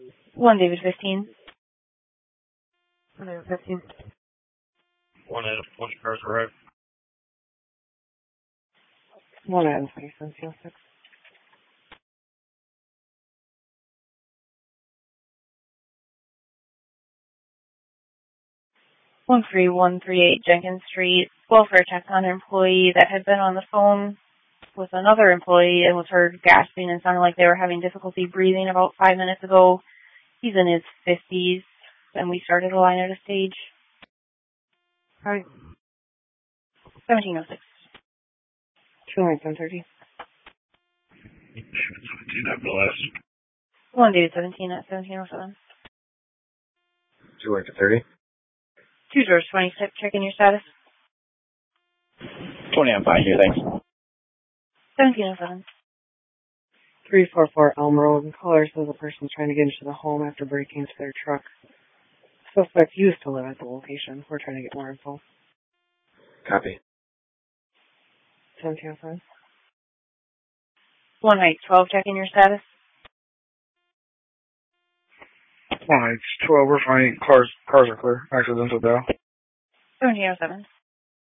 1 David 15. 1 David 15. 1 Adam, bunch of cars arrived. 1 Adam 2706. 13138 Jenkins Street. Welfare check on an employee that had been on the phone with another employee and was heard gasping and sounded like they were having difficulty breathing about 5 minutes ago. He's in his 50s, and we started a line at a stage. Hi. 1706. 2-9-10-30. 17 at the last. 1 David 17 at 1707. 2-9-30. 2 George 26, checking your status. 20, I'm fine here, thanks. 1707. 344 Elm Road. Caller says a person's trying to get into the home after breaking into their truck. Suspect used to live at the location. We're trying to get more info. Copy. 1707. 1 Heights 12, checking your status. 1 Heights 12, we're fine. Cars are clear. Accidental death. 1707.